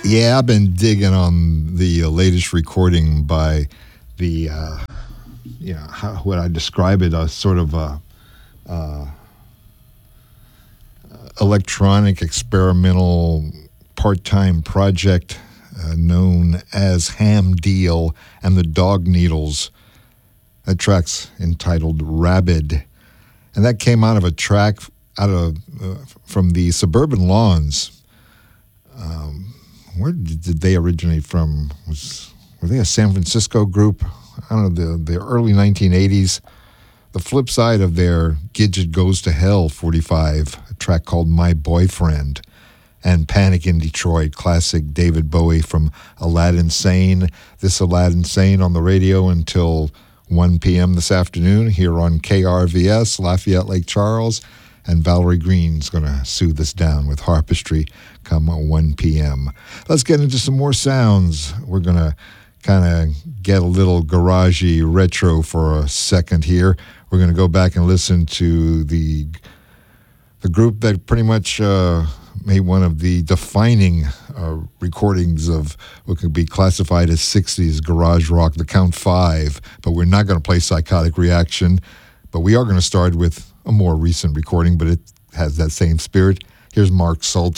Yeah, I've been digging on the latest recording by the, how would I describe it? A sort of electronic experimental part-time project known as Ham Deal and the Dog Needles. That track's entitled Rabid, and that came out of a track from the Suburban Lawns. Where did they originate from? Were they a San Francisco group? I don't know, the early 1980s. The flip side of their Gidget Goes to Hell 45, a track called My Boyfriend, and Panic in Detroit, classic David Bowie from Aladdin Sane. This Aladdin Sane on the radio until 1 p.m. this afternoon here on KRVS, Lafayette Lake Charles. And Valerie Green's going to soothe us down with harpistry come 1 p.m. Let's get into some more sounds. We're going to kind of get a little garagey retro for a second here. We're going to go back and listen to the group that pretty much made one of the defining recordings of what could be classified as 60s garage rock, the Count Five. But we're not going to play Psychotic Reaction. But we are going to start with a more recent recording, but it has that same spirit. Here's Mark Sultan.